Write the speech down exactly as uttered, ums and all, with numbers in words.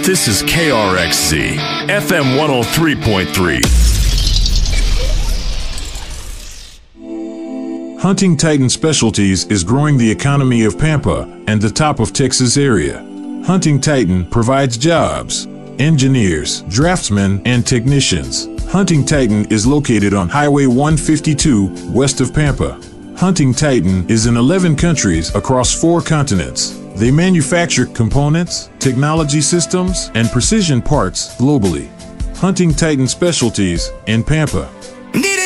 This is K R X Z, F M one oh three point three. Hunting Titan Specialties is growing the economy of Pampa and the top of Texas area. Hunting Titan provides jobs, engineers, draftsmen, and technicians. Hunting Titan is located on Highway one fifty-two, west of Pampa. Hunting Titan is in eleven countries across four continents. They manufacture components, technology systems, and precision parts globally. Hunting Titan Specialties in Pampa.